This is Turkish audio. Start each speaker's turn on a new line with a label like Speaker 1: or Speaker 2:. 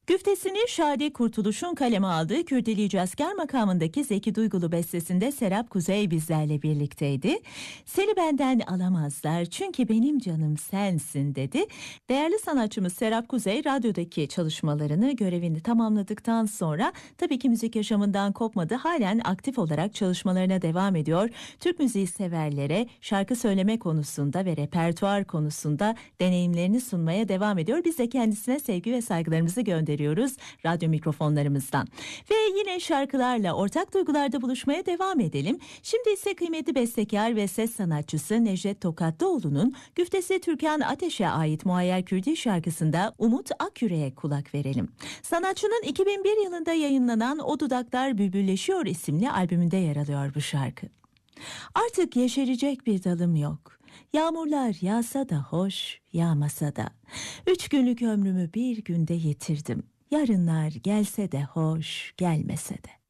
Speaker 1: Güftesini Şadi Kurtuluş'un kaleme aldığı Kürdeleyeci Asker makamındaki Zeki Duygulu bestesinde Serap Kuzey bizlerle birlikteydi. Seni benden alamazlar çünkü benim canım sensin dedi. Değerli sanatçımız Serap Kuzey radyodaki çalışmalarını, görevini tamamladıktan sonra tabii ki müzik yaşamından kopmadı. Halen aktif olarak çalışmalarına devam ediyor. Türk müziği severlere şarkı söyleme konusunda ve repertuar konusunda deneyimlerini sunmaya devam ediyor. Biz de kendisine sevgi ve saygılarımızı gönderiyoruz radyo mikrofonlarımızdan. Ve yine şarkılarla ortak duygularda buluşmaya devam edelim. Şimdi ise kıymetli bestekar ve ses sanatçısı Necdet Tokatlıoğlu'nun güftesi Türkan Ateş'e ait Muayyer Kürdi şarkısında Umut Akyüre'ye kulak verelim. Sanatçının 2001 yılında yayınlanan O Dudaklar Bülbülleşiyor isimli albümünde yer alıyor bu şarkı. Artık yeşerecek bir dalım yok. Yağmurlar yağsa da hoş, yağmasa da. 3 günlük ömrümü bir günde yitirdim. Yarınlar gelse de hoş, gelmese de.